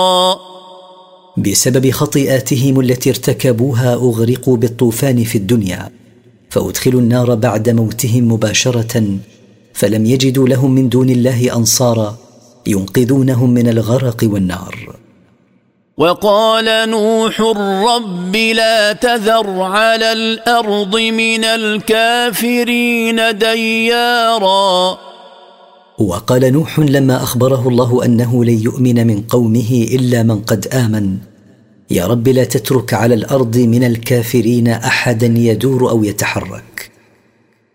بسبب خطيئاتهم التي ارتكبوها أغرقوا بالطوفان في الدنيا، فأدخلوا النار بعد موتهم مباشرة، فلم يجدوا لهم من دون الله أنصارا ينقذونهم من الغرق والنار. وقال نوح رب لا تذر على الأرض من الكافرين ديارا. وقال نوح لما أخبره الله أنه لن يؤمن من قومه إلا من قد آمن: يا رب لا تترك على الأرض من الكافرين أحدا يدور أو يتحرك.